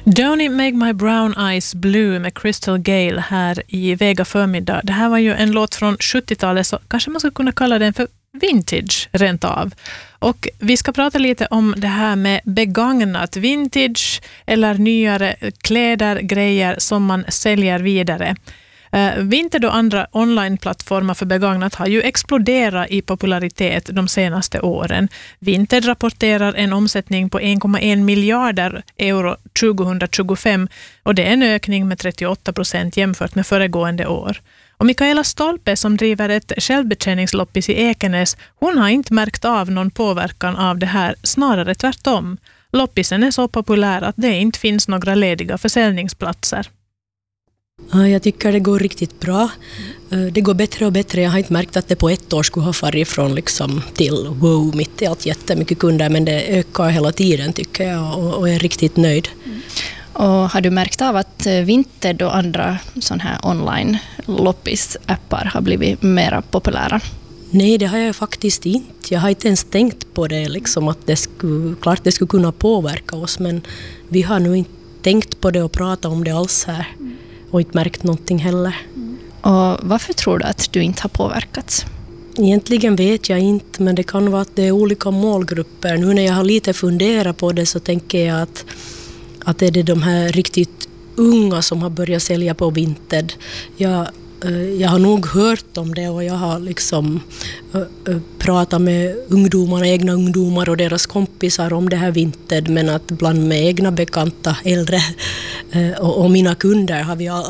Don't It Make My Brown Eyes Blue med Crystal Gale här i Vega förmiddag. Det här var ju en låt från 70-talet, så kanske man skulle kunna kalla den för vintage rent av. Och vi ska prata lite om det här med begagnat vintage eller nyare kläder, grejer som man säljer vidare. Vinted och andra online-plattformar för begagnat har ju exploderat i popularitet de senaste åren. Vinted rapporterar en omsättning på 1,1 miljarder euro 2025 och det är en ökning med 38% jämfört med föregående år. Och Mikaela Stolpe som driver ett självbetjäningsloppis i Ekenäs, hon har inte märkt av någon påverkan av det här, snarare tvärtom. Loppisen är så populär att det inte finns några lediga försäljningsplatser. Ja, jag tycker det går riktigt bra. Det går bättre och bättre. Jag har inte märkt att det på ett år skulle ha farit från liksom till wow, mitt i allt jättemycket kunder, men det ökar hela tiden tycker jag och är riktigt nöjd. Och har du märkt av att Vinted och andra sådana här online-loppis-appar har blivit mer populära? Nej, det har jag faktiskt inte. Jag har inte ens tänkt på det, liksom, att det skulle kunna påverka oss, men vi har nog inte tänkt på det och pratat om det alls här. Och inte märkt någonting heller. Och varför tror du att du inte har påverkats? Egentligen vet jag inte, men det kan vara att det är olika målgrupper. Nu när jag har lite funderat på det så tänker jag att det är de här riktigt unga som har börjat sälja på Vinted. Jag har nog hört om det och jag har liksom pratat med egna ungdomar och deras kompisar om det här Vinted, men att bland med egna bekanta äldre och mina kunder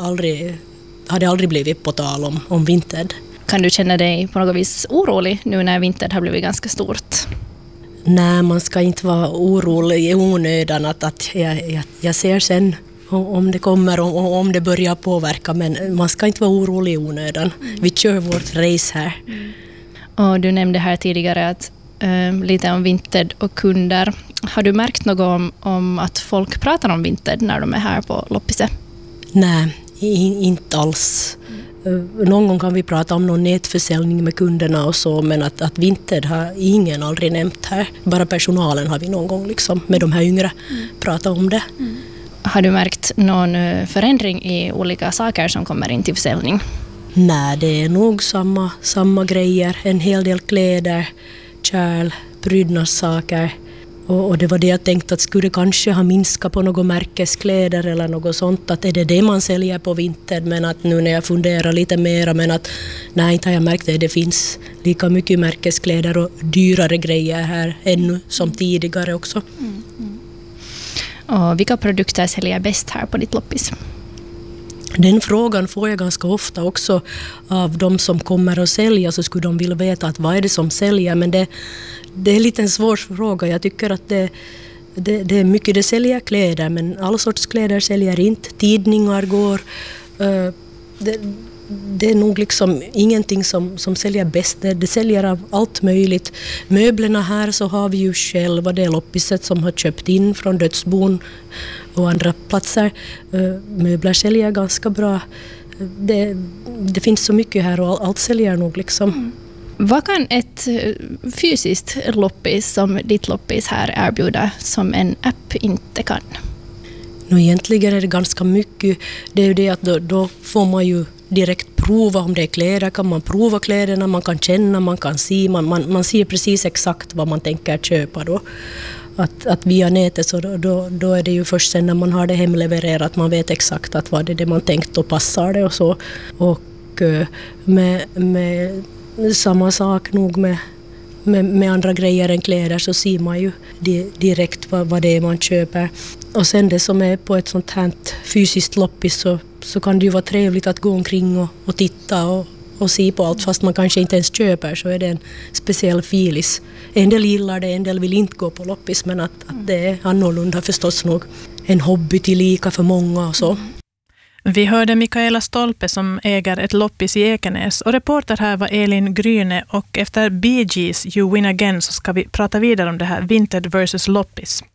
har det aldrig blivit på tal om Vinted. Kan du känna dig på något vis orolig nu när Vinted har blivit ganska stort? Nej, man ska inte vara orolig i onödan att jag ser sen om det kommer och om det börjar påverka, men man ska inte vara orolig i onödan. Vi kör vårt race här. Och du nämnde här tidigare att lite om Vinted och kunder. Har du märkt något om att folk pratar om Vinted när de är här på loppiset? Nej, inte alls. Någon gång kan vi prata om någon nätförsäljning med kunderna och så, men att Vinted har ingen aldrig nämnt här. Bara personalen har vi någon gång liksom, med de här yngre pratat om det. Har du märkt någon förändring i olika saker som kommer in till försäljning? Nej, det är nog samma grejer. En hel del kläder, kärl, prydnadssaker. Och det var det jag tänkte att skulle kanske ha minskat på något märkeskläder eller något sånt. Att är det man säljer på Vinted, men att nu när jag funderar lite mer, men att nej, inte har jag märkt det. Det finns lika mycket märkeskläder och dyrare grejer här ännu som tidigare också. Och vilka produkter säljer bäst här på ditt loppis? Den frågan får jag ganska ofta också av de som kommer att sälja, så skulle de vilja veta att vad är det som säljer, men det är lite en svår fråga. Jag tycker att det är mycket, det säljer kläder, men alla sorts kläder säljer inte. Tidningar går, det är nog liksom ingenting som säljer bäst. Det säljer av allt möjligt. Möblerna här så har vi ju själva det loppiset som har köpt in från dödsbon och andra platser. Möbler säljer ganska bra. Det finns så mycket här och allt säljer nog liksom. Vad kan ett fysiskt loppis som ditt loppis här erbjuda som en app inte kan? Egentligen är det ganska mycket. Det är ju det att då får man ju direkt prova om det är kläder. Kan man prova kläderna, man kan känna, man kan se. Man ser precis exakt vad man tänker köpa då. Att via nätet så då är det ju först sen när man har det hemlevererat man vet exakt att vad det är det man tänkt och passar det och så. Och med samma sak nog med andra grejer än kläder så ser man ju direkt vad det är man köper. Och sen det som är på ett sånt här fysiskt loppis så kan det ju vara trevligt att gå omkring och titta och se på allt, fast man kanske inte ens köper, så är det en speciell filis. En del gillar det, en del vill inte gå på loppis, men att det är annorlunda förstås nog. En hobby tillika för många och så. Vi hörde Mikaela Stolpe som äger ett loppis i Ekenäs, och reporter här var Elin Gryne, och efter Bee Gees You Win Again så ska vi prata vidare om det här Vinted versus loppis.